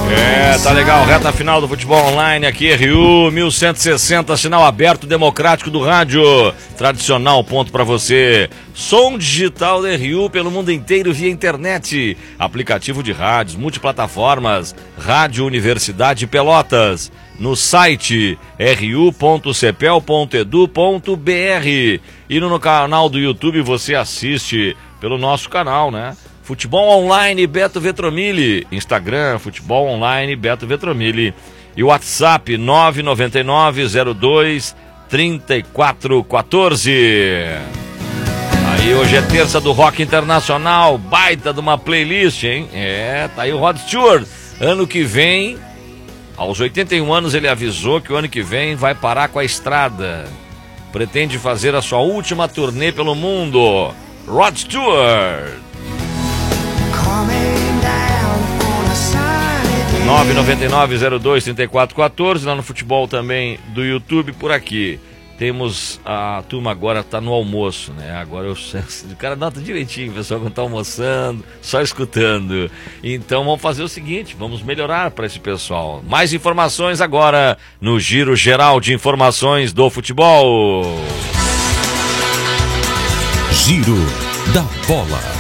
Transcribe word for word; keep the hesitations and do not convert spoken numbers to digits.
É, tá legal, reta final do futebol online aqui, R U mil cento e sessenta, sinal aberto democrático do rádio, tradicional ponto pra você, som digital da R U pelo mundo inteiro via internet, aplicativo de rádios, multiplataformas, Rádio Universidade Pelotas, no site r u ponto cepel ponto edu ponto b r e no canal do YouTube você assiste pelo nosso canal, né? Futebol Online Beto Vetromilli, Instagram, Futebol Online Beto Vetromilli e o WhatsApp nove nove nove zero dois três quatro um quatro. Aí hoje é terça do Rock Internacional, baita de uma playlist, hein? É, tá aí o Rod Stewart. Ano que vem, aos oitenta e um anos, ele avisou que o ano que vem vai parar com a estrada. Pretende fazer a sua última turnê pelo mundo. Rod Stewart. nove nove nove zero dois três quatro um quatro, lá no futebol também do YouTube, por aqui. Temos a turma agora, tá no almoço, né? Agora eu, o cara nota direitinho, o pessoal quando tá almoçando, só escutando. Então vamos fazer o seguinte, vamos melhorar para esse pessoal. Mais informações agora no Giro Geral de Informações do Futebol. Giro da Bola.